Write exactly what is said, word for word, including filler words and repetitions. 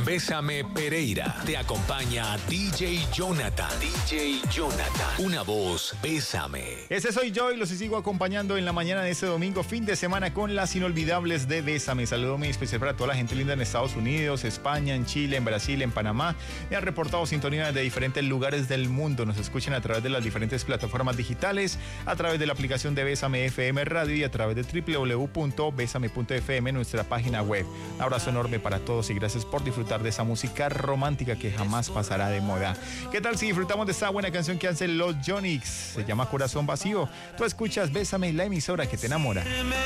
Bésame Pereira. Te acompaña D J Jonathan. D J Jonathan. Una voz, bésame. Ese soy yo y los sigo acompañando en la mañana de este domingo, fin de semana, con las inolvidables de Bésame. Saludo muy especial para toda la gente linda en Estados Unidos, España, en Chile, en Brasil, en Panamá. Me han reportado sintonía de diferentes lugares del mundo. Nos escuchan a través de las diferentes plataformas digitales, a través de la aplicación de Bésame F M Radio y a través de doble u doble u doble u punto bésame punto f m, nuestra página web. Un abrazo enorme para todos y gracias por disfrutar de esa música romántica que jamás pasará de moda. ¿Qué tal si disfrutamos de esta buena canción que hacen los Yonix? Se llama Corazón Vacío. Tú escuchas Bésame, la emisora que te enamora.